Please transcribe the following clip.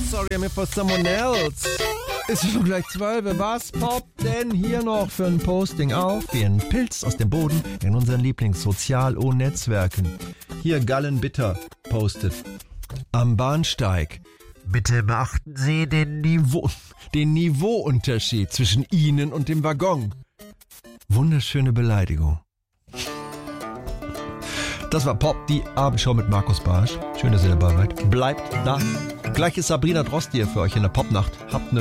sorry, I'm here for someone else. Ist schon gleich 12. Was poppt denn hier noch für ein Posting auf? Wie ein Pilz aus dem Boden in unseren Lieblings-Sozial-O-Netzwerken. Hier Gallenbitter postet. Am Bahnsteig. Bitte beachten Sie den Niveauunterschied zwischen Ihnen und dem Waggon. Wunderschöne Beleidigung. Das war Pop, die Abendschau mit Markus Barsch. Schöne Silberarbeit. Bleibt da. Gleich ist Sabrina Drost hier für euch in der Popnacht. Habt eine